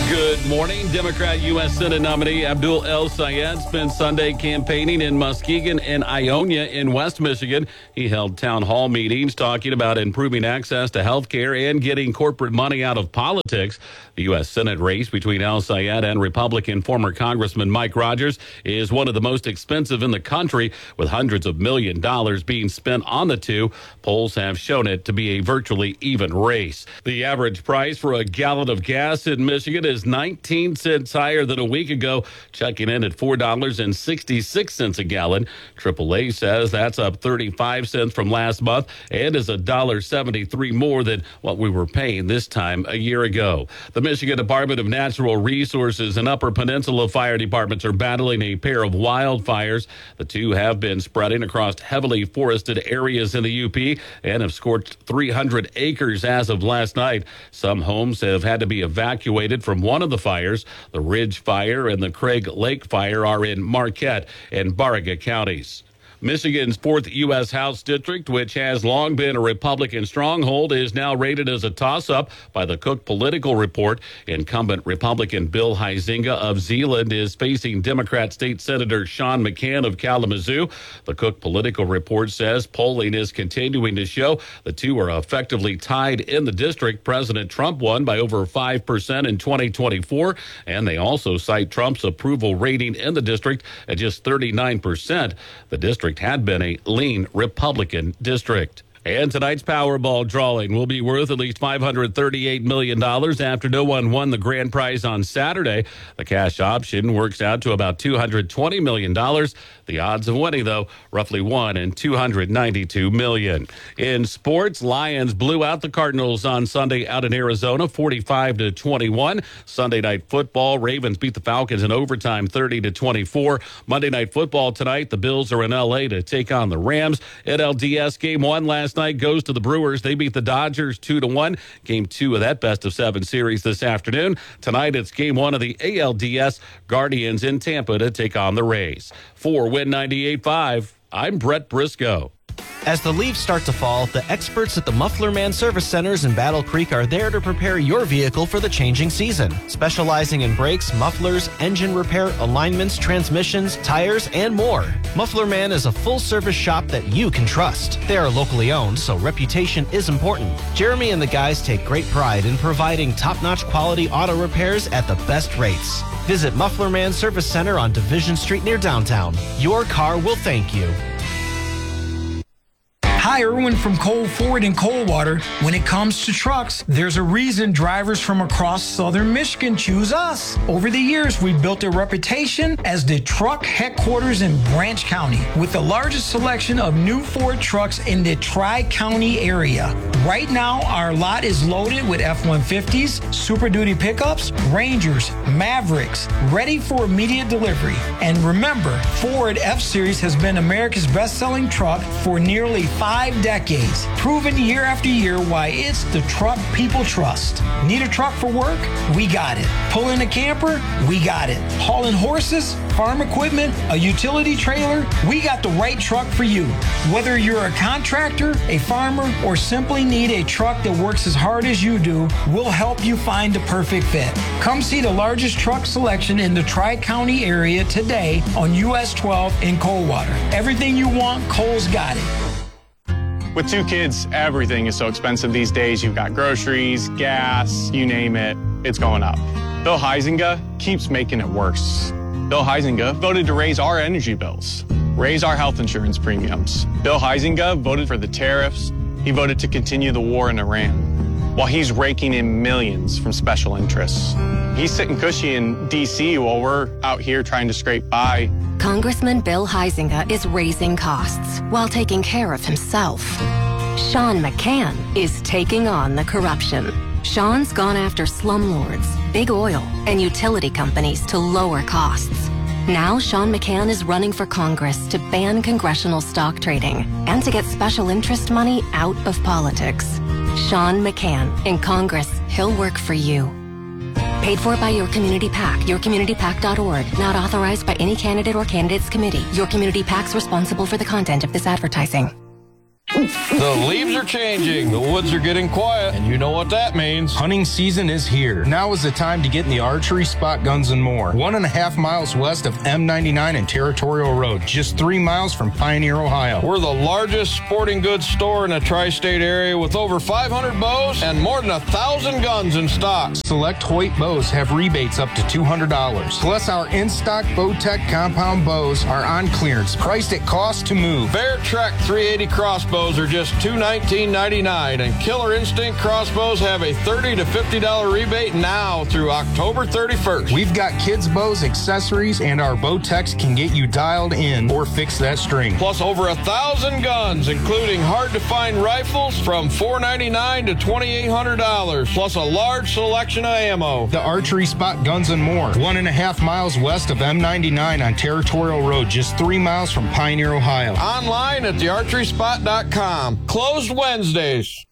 Good morning. Democrat U.S. Senate nominee Abdul El-Sayed spent Sunday campaigning in Muskegon and Ionia in West Michigan. He held town hall meetings talking about improving access to health care and getting corporate money out of politics. The U.S. Senate race between El-Sayed and Republican former Congressman Mike Rogers is one of the most expensive in the country, with hundreds of millions of dollars being spent on the two. Polls have shown it to be a virtually even race. The average price for a gallon of gas in Michigan is 19 cents higher than a week ago, checking in at $4.66 a gallon. AAA says that's up 35 cents from last month and is $1.73 more than what we were paying this time a year ago. The Michigan Department of Natural Resources and Upper Peninsula Fire Departments are battling a pair of wildfires. The two have been spreading across heavily forested areas in the UP and have scorched 300 acres as of last night. Some homes have had to be evacuated from one of the fires. The Ridge Fire and the Craig Lake Fire are in Marquette and Baraga counties. Michigan's 4th U.S. House District, which has long been a Republican stronghold, is now rated as a toss-up by the Cook Political Report. Incumbent Republican Bill Huizenga of Zeeland is facing Democrat State Senator Sean McCann of Kalamazoo. The Cook Political Report says polling is continuing to show the two are effectively tied in the district. President Trump won by over 5% in 2024, and they also cite Trump's approval rating in the district at just 39%. The district had been a lean Republican district. And tonight's Powerball drawing will be worth at least $538 million after no one won the grand prize on Saturday. The cash option works out to about $220 million. The odds of winning, though, roughly 1 in 292 million. In sports, Lions blew out the Cardinals on Sunday out in Arizona, 45-21. Sunday night football, Ravens beat the Falcons in overtime, 30-24. Monday night football tonight, the Bills are in L.A. to take on the Rams. NLDS Game 1 last night goes to the Brewers. They beat the Dodgers 2-1. Game 2 of that best-of-7 series this afternoon. Tonight, it's Game 1 of the ALDS. Guardians in Tampa to take on the Rays. For Win 98.5, I'm Brett Briscoe. As the leaves start to fall, the experts at the Muffler Man Service Centers in Battle Creek are there to prepare your vehicle for the changing season. Specializing in brakes, mufflers, engine repair, alignments, transmissions, tires, and more. Muffler Man is a full-service shop that you can trust. They are locally owned, so reputation is important. Jeremy and the guys take great pride in providing top-notch quality auto repairs at the best rates. Visit Muffler Man Service Center on Division Street near downtown. Your car will thank you. Hi, Erwin from Cole Ford in Coldwater. When it comes to trucks, there's a reason drivers from across southern Michigan choose us. Over the years, we've built a reputation as the truck headquarters in Branch County, with the largest selection of new Ford trucks in the Tri-County area. Right now, our lot is loaded with F-150s, Super Duty pickups, Rangers, Mavericks, ready for immediate delivery. And remember, Ford F-Series has been America's best-selling truck for nearly 5 decades, proven year after year why it's the truck people trust. Need a truck for work? We got it. Pull in a camper? We got it. Hauling horses, farm equipment, a utility trailer? We got the right truck for you. Whether you're a contractor, a farmer, or simply need a truck that works as hard as you do, we'll help you find the perfect fit. Come see the largest truck selection in the Tri-County area today on US 12 in Coldwater. Everything you want, Cole's got it. With 2 kids, everything is so expensive these days. You've got groceries, gas, you name it, it's going up. Bill Huizenga keeps making it worse. Bill Huizenga voted to raise our energy bills, raise our health insurance premiums. Bill Huizenga voted for the tariffs. He voted to continue the war in Iran, while he's raking in millions from special interests. He's sitting cushy in D.C. while we're out here trying to scrape by. Congressman Bill Huizenga is raising costs while taking care of himself. Sean McCann is taking on the corruption. Sean's gone after slumlords, big oil, and utility companies to lower costs. Now Sean McCann is running for Congress to ban congressional stock trading and to get special interest money out of politics. Sean McCann in Congress, he'll work for you. Paid for by Your Community PAC, yourcommunitypac.org. Not authorized by any candidate or candidates committee. Your Community PAC's responsible for the content of this advertising. The leaves are changing, the woods are getting quiet, and you know what that means. Hunting season is here. Now is the time to get in the Archery Spot Guns and More. 1.5 miles west of M99 and Territorial Road, just 3 miles from Pioneer, Ohio. We're the largest sporting goods store in the tri-state area with over 500 bows and more than 1,000 guns in stock. Select Hoyt bows have rebates up to $200. Plus, our in-stock Bowtech compound bows are on clearance, priced at cost to move. Bear Trek 380 crossbows are just $219.99, and Killer Instinct crossbows have a $30 to $50 rebate now through October 31st. We've got kids' bows, accessories, and our Bowtechs can get you dialed in or fix that string. Plus over 1,000 guns, including hard-to-find rifles from $499 to $2,800, plus a large selection of ammo. The Archery Spot Guns and More, 1.5 miles west of M99 on Territorial Road, just 3 miles from Pioneer, Ohio. Online at thearcheryspot.com. Closed Wednesdays.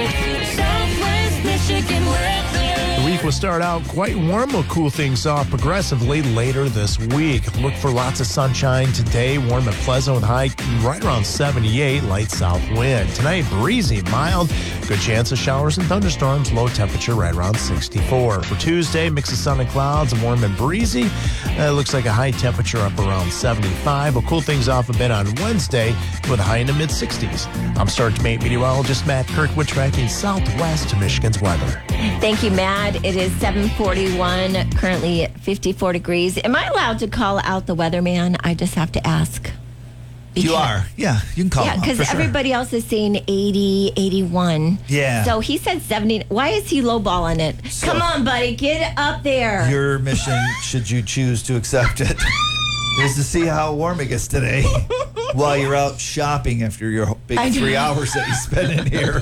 Southwest Michigan weather. The week will start out quite warm. Will cool things off progressively later this week. Look for lots of sunshine today. Warm and pleasant with high right around 78. Light south wind. Tonight, breezy, mild. Good chance of showers and thunderstorms. Low temperature right around 64. For Tuesday, mix of sun and clouds. Warm and breezy. Looks like a high temperature up around 75. Will cool things off a bit on Wednesday with a high in the mid-60s. I'm Sergeant Mate Meteorologist Matt Kirkwood tracking Southwest Michigan's weather. Thank you, Matt. It is 7:41, currently 54 degrees. Am I allowed to call out the weatherman? I just have to ask. You are. Yeah, you can call him out, because for sure. everybody else is saying 80, 81. Yeah. So he said 70. Why is he lowballing it? Come on, buddy. Get up there. Your mission, should you choose to accept it, is to see how warm it gets today while you're out shopping after your big 3 hours that you spend in here.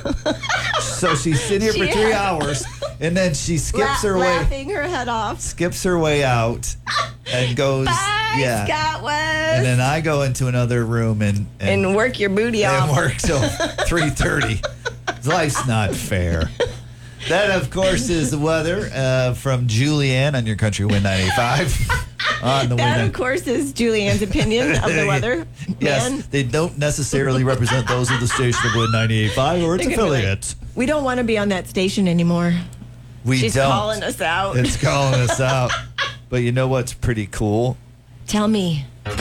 So she's sitting here for 3 hours, and then she skips her way. Laughing her head off. Skips her way out and goes, Bye, Scott West. And then I go into another room and work your booty off. And work till 3:30. Life's not fair. That, of course, is the weather from Julianne on your Country Wind 95. That, of course, is Julianne's opinion of the weather. Yes, Man. they don't necessarily represent those of the station of Wind 98.5 or its affiliates. Like, we don't want to be on that station anymore. She's don't. calling us out. It's calling us out. But you know what's pretty cool? Tell me. Oh,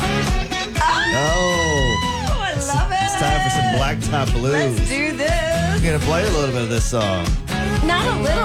I love it. It's time for some Blacktop Blues. Let's do this. I'm going to play a little bit of this song. Not a little.